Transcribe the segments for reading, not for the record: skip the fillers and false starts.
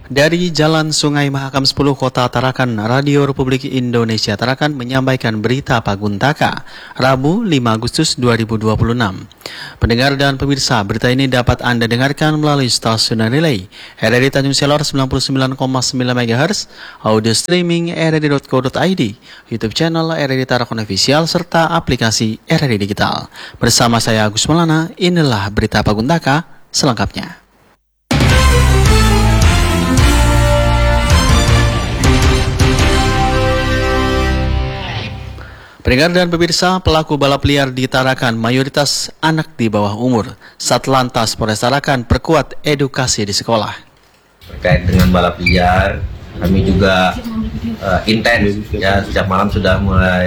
Dari Jalan Sungai Mahakam 10 Kota Tarakan, Radio Republik Indonesia Tarakan menyampaikan berita Paguntaka, Rabu 5 Agustus 2026. Pendengar dan pemirsa, berita ini dapat Anda dengarkan melalui stasiun relay RRI Tanjung Selor 99,9 MHz, audio streaming rri.co.id, YouTube channel RRI Tarakan Official, serta aplikasi RRI Digital. Bersama saya Agus Maulana, inilah berita Paguntaka selengkapnya. Pendengar dan pemirsa, pelaku balap liar di Tarakan mayoritas anak di bawah umur. Satlantas Polres Tarakan perkuat edukasi di sekolah. Terkait dengan balap liar, kami juga intens ya, setiap malam sudah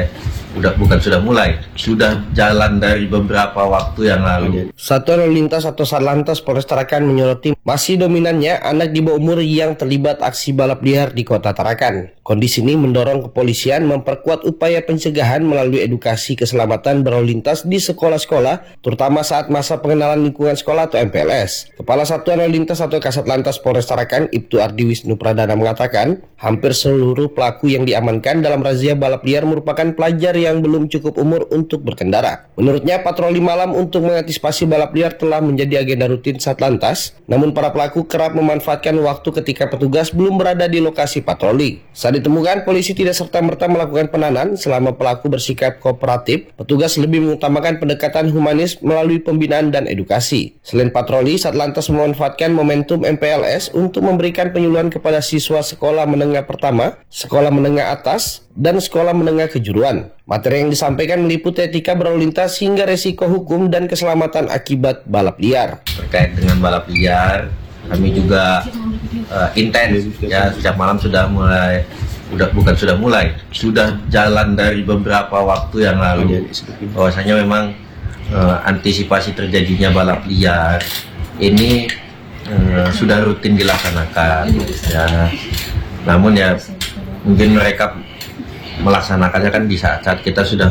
jalan dari beberapa waktu yang lalu. Satuan Lalu Lintas atau Satlantas Polres Tarakan menyoroti masih dominannya anak di bawah umur yang terlibat aksi balap liar di Kota Tarakan. Kondisi ini mendorong kepolisian memperkuat upaya pencegahan melalui edukasi keselamatan berlalu lintas di sekolah-sekolah, terutama saat masa pengenalan lingkungan sekolah atau MPLS. Kepala Satuan Lalu Lintas atau Kasatlantas Polres Tarakan, Ibtu Ardi Wisnu Pradana mengatakan, hampir seluruh pelaku yang diamankan dalam razia balap liar merupakan pelajar yang belum cukup umur untuk berkendara. Menurutnya, patroli malam untuk mengantisipasi balap liar telah menjadi agenda rutin Satlantas, namun para pelaku kerap memanfaatkan waktu ketika petugas belum berada di lokasi patroli. Saat ditemukan, polisi tidak serta-merta melakukan penahanan selama pelaku bersikap kooperatif. Petugas lebih mengutamakan pendekatan humanis melalui pembinaan dan edukasi. Selain patroli, Satlantas memanfaatkan momentum MPLS untuk memberikan penyuluhan kepada siswa sekolah menengah pertama, sekolah menengah atas, dan sekolah menengah kejuruan. Materi yang disampaikan meliputi etika berlalu lintas hingga resiko hukum dan keselamatan akibat balap liar. Terkait dengan balap liar, kami juga intens ya, setiap malam sudah jalan dari beberapa waktu yang lalu. Bahwasanya memang antisipasi terjadinya balap liar ini sudah rutin dilaksanakan ya. Namun ya mungkin mereka melaksanakannya kan di saat-saat kita sudah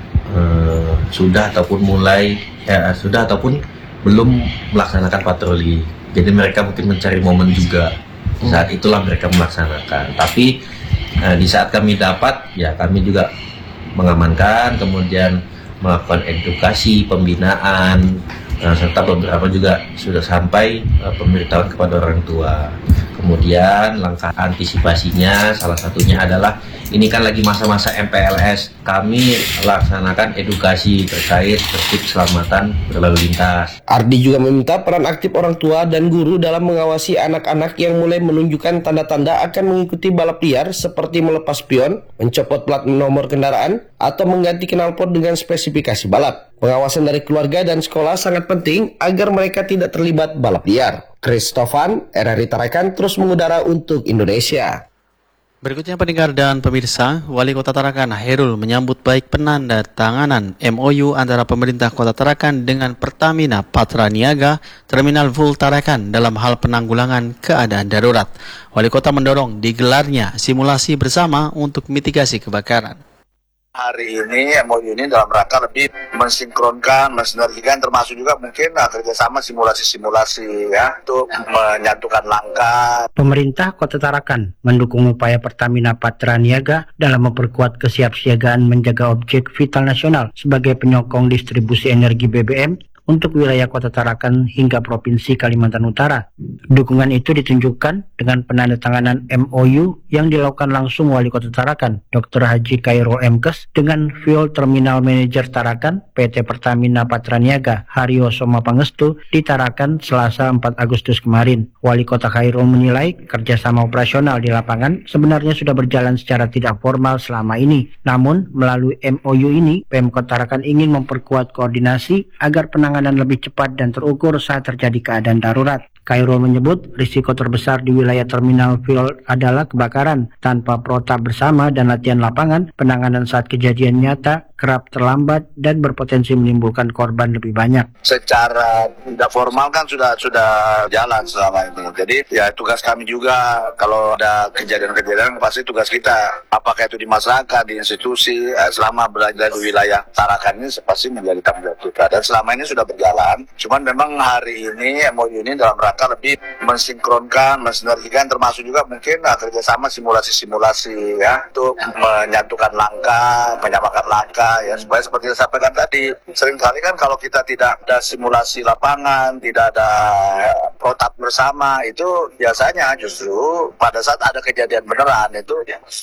ataupun belum melaksanakan patroli. Jadi mereka mungkin mencari momen juga. Saat itulah mereka melaksanakan. Tapi di saat kami dapat, ya kami juga mengamankan, kemudian melakukan edukasi, pembinaan, serta beberapa juga sudah sampai pemberitahuan kepada orang tua. Kemudian langkah antisipasinya salah satunya adalah ini kan lagi masa-masa MPLS, kami laksanakan edukasi terkait tertib keselamatan berlalu lintas. Ardi juga meminta peran aktif orang tua dan guru dalam mengawasi anak-anak yang mulai menunjukkan tanda-tanda akan mengikuti balap liar seperti melepas spion, mencopot plat nomor kendaraan, atau mengganti knalpot dengan spesifikasi balap. Pengawasan dari keluarga dan sekolah sangat penting agar mereka tidak terlibat balap liar. Christofan, RRI Tarakan terus mengudara untuk Indonesia. Berikutnya pendengar dan pemirsa, Wali Kota Tarakan Hairul menyambut baik penandatanganan MOU antara pemerintah Kota Tarakan dengan Pertamina Patraniaga Terminal Full Tarakan dalam hal penanggulangan keadaan darurat. Wali Kota mendorong digelarnya simulasi bersama untuk mitigasi kebakaran. Hari ini MOU ini dalam rangka lebih mensinkronkan, mensinergikan, termasuk juga mungkin kerjasama simulasi-simulasi ya untuk menyatukan langkah. Pemerintah Kota Tarakan mendukung upaya Pertamina Patraniaga dalam memperkuat kesiapsiagaan menjaga objek vital nasional sebagai penyokong distribusi energi BBM untuk wilayah Kota Tarakan hingga Provinsi Kalimantan Utara. Dukungan itu ditunjukkan dengan penandatanganan MOU yang dilakukan langsung Wali Kota Tarakan, Dr. Haji Khairul Mkes, dengan Fuel Terminal Manager Tarakan, PT Pertamina Patraniaga, Haryo Soma Pangestu, di Tarakan Selasa 4 Agustus kemarin. Wali Kota Khairul menilai kerjasama operasional di lapangan sebenarnya sudah berjalan secara tidak formal selama ini. Namun, melalui MOU ini, Pemkot Tarakan ingin memperkuat koordinasi agar penanganan lebih cepat dan terukur saat terjadi keadaan darurat. Khairul menyebut risiko terbesar di wilayah terminal fuel adalah kebakaran. Tanpa protap bersama dan latihan lapangan, penanganan saat kejadian nyata kerap terlambat dan berpotensi menimbulkan korban lebih banyak. Secara tidak formal kan sudah jalan selama ini. Jadi ya tugas kami juga kalau ada kejadian-kejadian pasti tugas kita. Apakah itu di masyarakat, di institusi, selama berada di wilayah Tarakan ini pasti menjadi tanggung jawab kita. Dan selama ini sudah berjalan. Cuman memang hari ini MOU ini dalam rangka lebih mensinkronkan, mensinergikan, termasuk juga mungkin kerjasama simulasi-simulasi ya untuk menyatukan langkah, menyamakan langkah ya supaya seperti yang saya sampaikan tadi. Seringkali kan kalau kita tidak ada simulasi lapangan, tidak ada protap bersama, itu biasanya justru pada saat ada kejadian beneran itu